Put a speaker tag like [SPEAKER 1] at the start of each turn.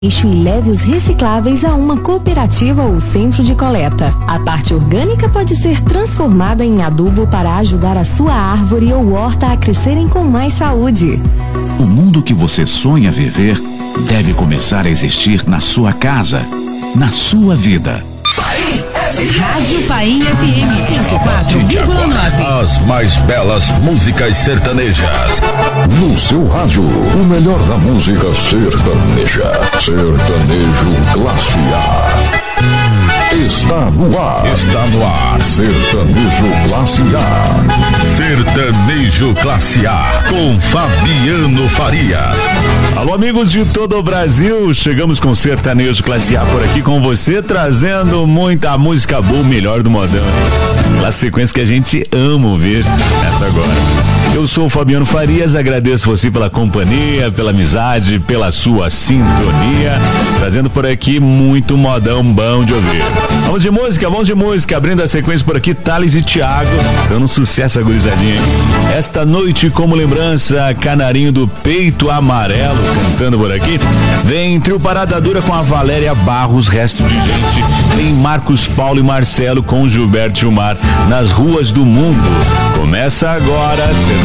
[SPEAKER 1] lixo e leve os recicláveis a uma cooperativa ou centro de coleta. A parte orgânica pode ser transformada em adubo para ajudar a sua árvore ou horta a crescerem com mais saúde.
[SPEAKER 2] O mundo que você sonha viver deve começar a existir na sua casa, na sua vida.
[SPEAKER 3] Rádio Paim FM 104,9.
[SPEAKER 4] As mais belas músicas sertanejas.
[SPEAKER 5] No seu rádio, o melhor da música sertaneja. Sertanejo Classe A. Está no ar.
[SPEAKER 4] Está no ar.
[SPEAKER 5] Sertanejo Classe A.
[SPEAKER 4] Sertanejo Classe A. Com Fabiano Farias.
[SPEAKER 6] Alô, amigos de todo o Brasil. Chegamos com Sertanejo Classe A por aqui com você, trazendo muita música boa, o melhor do modão. Aquela sequência que a gente ama ouvir nessa agora. Eu sou o Fabiano Farias, agradeço você pela companhia, pela amizade, pela sua sintonia, trazendo por aqui muito modão bom de ouvir. Vamos de música, abrindo a sequência por aqui, Thales e Thiago, dando um sucesso a gurizadinha, hein? Esta noite, como lembrança, Canarinho do Peito Amarelo, cantando por aqui. Vem Trio Parada Dura com a Valéria Barros, Resto de Gente. Vem Marcos Paulo e Marcelo com Gilberto Gilmar, Nas Ruas do Mundo. Começa agora,